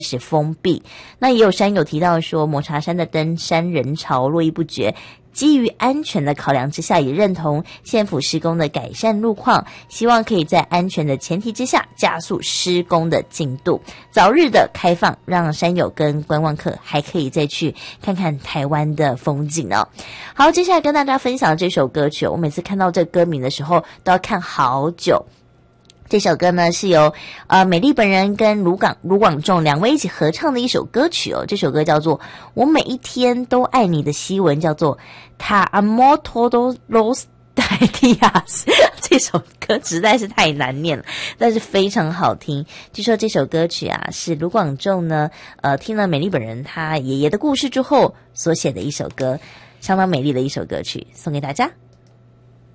始封闭。那也有山友提到说，抹茶山的登山人潮络绎不绝，基于安全的考量之下，也认同县府施工的改善路况，希望可以在安全的前提之下加速施工的进度，早日的开放，让山友跟观光客还可以再去看看台湾的风景哦。好，接下来跟大家分享这首歌曲，我每次看到这歌名的时候都要看好久。这首歌呢是由美丽本人跟卢广仲两位一起合唱的一首歌曲哦。这首歌叫做《我每一天都爱你》的西文叫做 Ta Amo Todos los Dias。 这首歌实在是太难念了，但是非常好听。据说这首歌曲啊是卢广仲呢听了美丽本人他爷爷的故事之后所写的一首歌，相当美丽的一首歌曲，送给大家。